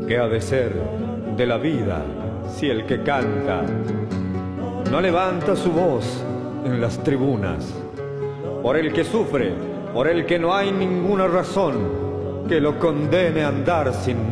¿Qué ha de ser de la vida si el que canta no levanta su voz en las tribunas? Por el que sufre, por el que no hay ninguna razón que lo condene a andar sin